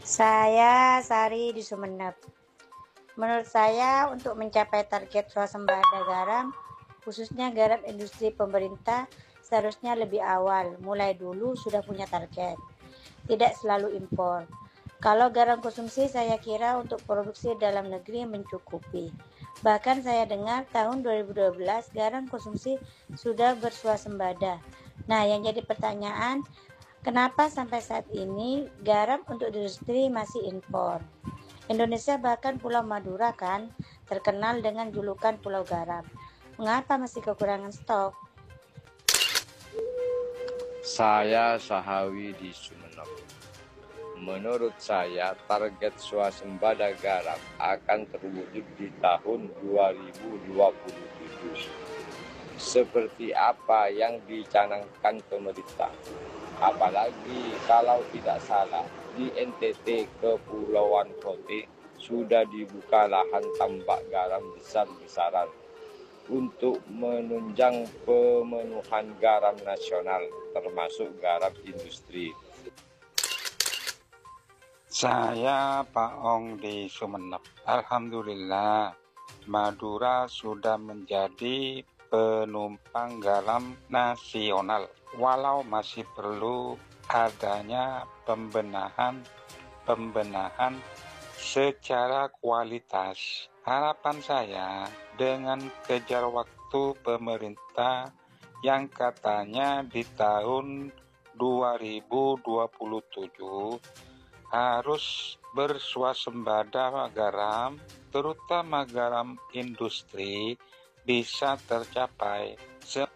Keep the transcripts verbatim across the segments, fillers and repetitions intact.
Saya Sari di Sumeneb. Menurut saya untuk mencapai target swasembada garam, khususnya garam industri pemerintah, seharusnya lebih awal, mulai dulu sudah punya target. Tidak selalu impor. Kalau garam konsumsi saya kira untuk produksi dalam negeri mencukupi. Bahkan saya dengar tahun dua ribu dua belas garam konsumsi sudah berswasembada. Nah, yang jadi pertanyaan, kenapa sampai saat ini garam untuk industri masih impor? Indonesia bahkan Pulau Madura kan terkenal dengan julukan Pulau Garam. Mengapa masih kekurangan stok? Saya Sahawi di Sumeneb. Menurut saya, target swasembada garam akan terwujud di tahun dua ribu dua puluh tujuh. Seperti apa yang dicanangkan pemerintah. Apalagi kalau tidak salah, di N T T Kepulauan Kote sudah dibuka lahan tambak garam besar-besaran untuk menunjang pemenuhan garam nasional, termasuk garam industri. Saya Pak Ong di Sumeneb. Alhamdulillah, Madura sudah menjadi penumpang garam nasional. Walau masih perlu adanya pembenahan pembenahan secara kualitas. Harapan saya dengan kejar waktu pemerintah yang katanya di tahun dua ribu dua puluh tujuh harus berswasembada garam, terutama garam industri, bisa tercapai. Se-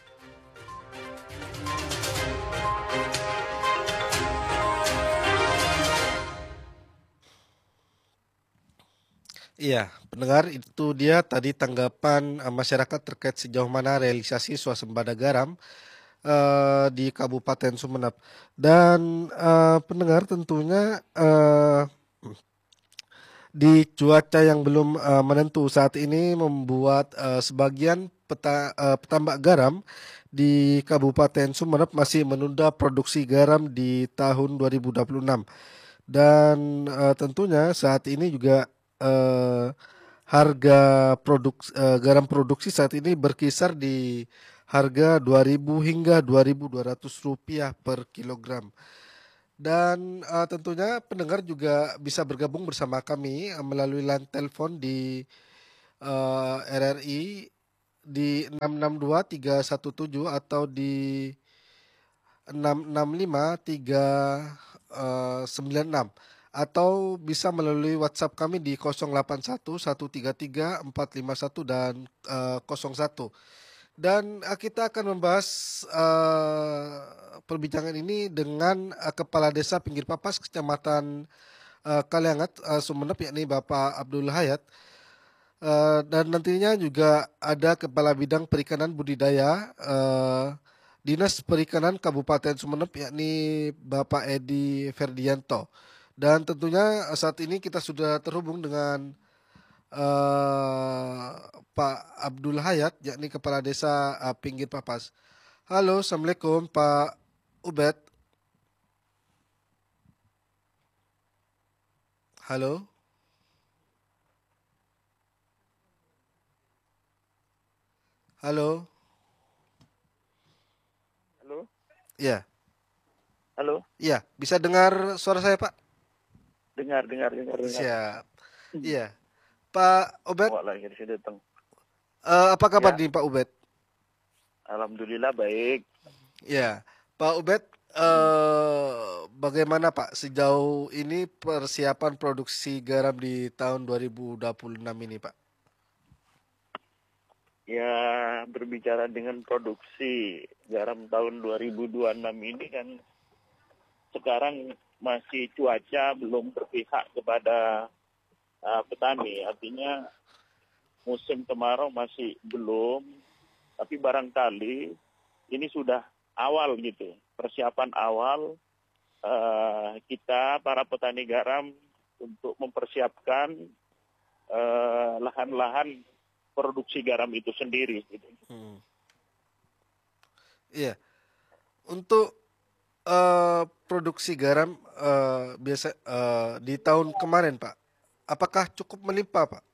Iya, pendengar itu dia tadi tanggapan eh, masyarakat terkait sejauh mana realisasi swasembada garam eh, di Kabupaten Sumeneb. Dan eh, pendengar tentunya eh, di cuaca yang belum eh, menentu saat ini membuat eh, sebagian peta, eh, petambak garam di Kabupaten Sumeneb masih menunda produksi garam di tahun dua ribu dua puluh enam. Dan eh, tentunya saat ini juga eh, harga produk eh, garam produksi saat ini berkisar di harga dua ribu hingga dua ribu dua ratus rupiah per kilogram. Dan eh, tentunya pendengar juga bisa bergabung bersama kami eh, melalui line telepon di eh, R R I di enam enam dua tiga satu tujuh atau di enam enam lima tiga sembilan enam, atau bisa melalui WhatsApp kami di nol delapan satu satu tiga tiga empat lima satu dan eh, nol satu. Dan eh, kita akan membahas eh, perbincangan ini dengan eh, Kepala Desa Pinggir Papas Kecamatan eh, Kaliangat, eh, Sumeneb, yakni Bapak Abdul Hayat. Eh, dan nantinya juga ada Kepala Bidang Perikanan Budidaya eh, Dinas Perikanan Kabupaten Sumeneb, yakni Bapak Edi Ferdianto. Dan tentunya eh, saat ini kita sudah terhubung dengan eh, Pak Abdul Hayat, yakni Kepala Desa eh, Pinggir Papas. Halo, Assalamualaikum Pak Ubed. Halo, halo, Halo, ya, halo, ya, bisa dengar suara saya Pak? dengar, dengar, dengar, dengar. Siap, iya. Pak Ubed, Wah, lagi saya datang. eh, apa kabar Ya, nih Pak Ubed? alhamdulillah baik. Ya, Pak Ubed, Hmm. eh, bagaimana Pak sejauh ini persiapan produksi garam di tahun dua ribu dua puluh enam ini Pak? Ya, berbicara dengan produksi garam tahun dua ribu dua puluh enam ini kan sekarang masih cuaca belum berpihak kepada uh, petani. Artinya musim kemarau masih belum, tapi barangkali ini sudah awal gitu. Persiapan awal uh, kita para petani garam untuk mempersiapkan eh, lahan-lahan produksi garam itu sendiri. Gitu. Hmm. Iya, untuk eh, produksi garam eh, biasa eh, di tahun kemarin, Pak, apakah cukup melimpah, Pak?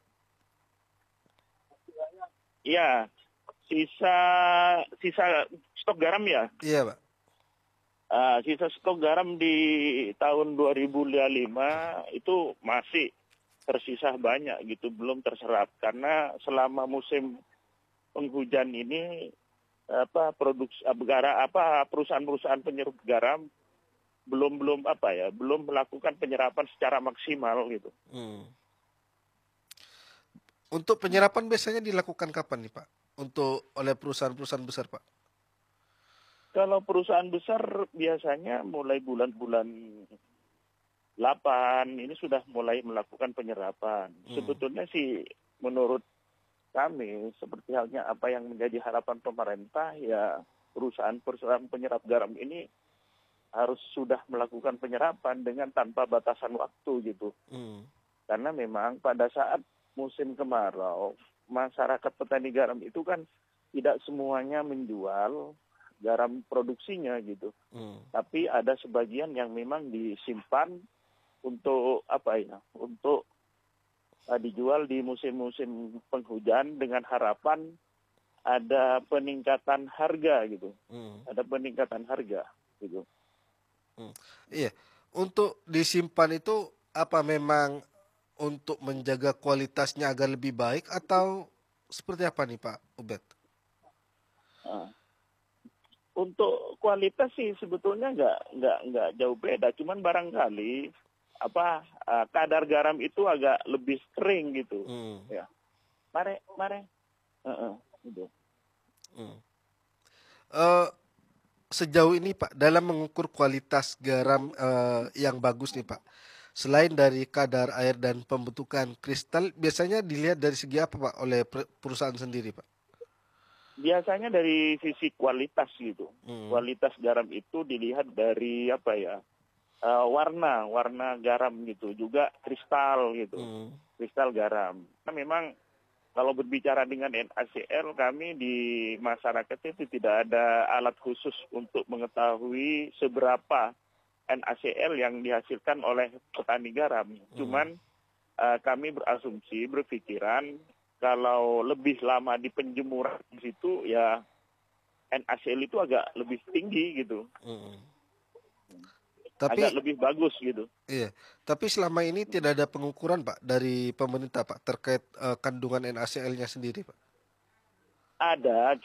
Iya, sisa sisa stok garam ya. Iya, Pak. Ah, sisa stok garam di tahun dua ribu lima itu masih tersisa banyak gitu, belum terserap karena selama musim penghujan ini apa produksi garam apa perusahaan-perusahaan penyerap garam belum belum apa ya belum melakukan penyerapan secara maksimal gitu. Hmm. Untuk penyerapan biasanya dilakukan kapan nih, Pak? Untuk oleh perusahaan-perusahaan besar, Pak? Kalau perusahaan besar biasanya mulai bulan-bulan delapan ini sudah mulai melakukan penyerapan. Hmm. Sebetulnya sih menurut kami seperti halnya apa yang menjadi harapan pemerintah ya perusahaan-perusahaan penyerap garam ini harus sudah melakukan penyerapan dengan tanpa batasan waktu gitu. Hmm. Karena memang pada saat musim kemarau masyarakat petani garam itu kan tidak semuanya menjual garam produksinya gitu. Hmm. Tapi ada sebagian yang memang disimpan untuk apa ya? Untuk uh, dijual di musim-musim penghujan dengan harapan ada peningkatan harga gitu. Hmm. Ada peningkatan harga gitu. Hmm. Iya, untuk disimpan itu apa memang untuk menjaga kualitasnya agar lebih baik atau seperti apa nih, Pak Ubed? Nah, untuk kualitas sih sebetulnya nggak nggak nggak jauh beda, cuman barangkali apa uh, kadar garam itu agak lebih kering gitu. Hmm. Ya, mare mare, uh-uh, gitu. Hmm. Uh, sejauh ini, Pak, dalam mengukur kualitas garam uh, yang bagus nih, Pak, selain dari kadar air dan pembentukan kristal, biasanya dilihat dari segi apa, Pak, oleh perusahaan sendiri, Pak? Biasanya dari sisi kualitas gitu. Hmm. Kualitas garam itu dilihat dari apa ya? Uh, warna, warna garam gitu. Juga kristal gitu. Hmm. Kristal garam. Nah, memang kalau berbicara dengan N A C L, kami di masyarakat itu tidak ada alat khusus untuk mengetahui seberapa N A C L yang dihasilkan oleh petani garam. Hmm. Cuman uh, kami berasumsi, berpikiran, kalau lebih lama di penjemuran di situ, ya N A C L itu agak lebih tinggi gitu. Hmm. Tapi, agak lebih bagus gitu. Iya, tapi selama ini tidak ada pengukuran, Pak, dari pemerintah, Pak, terkait uh, kandungan N A C L-nya sendiri, Pak? Ada,